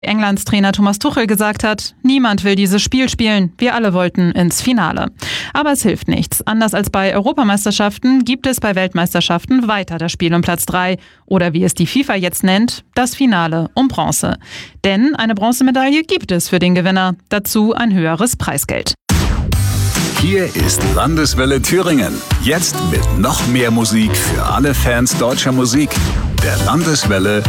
Englands Trainer Thomas Tuchel gesagt hat, niemand will dieses Spiel spielen, wir alle wollten ins Finale. Aber es hilft nichts. Anders als bei Europameisterschaften gibt es bei Weltmeisterschaften weiter das Spiel um Platz 3 oder wie es die FIFA jetzt nennt, das Finale um Bronze. Denn eine Bronzemedaille gibt es für den Gewinner, dazu ein höheres Preisgeld. Hier ist Landeswelle Thüringen. Jetzt mit noch mehr Musik für alle Fans deutscher Musik. Der Landeswelle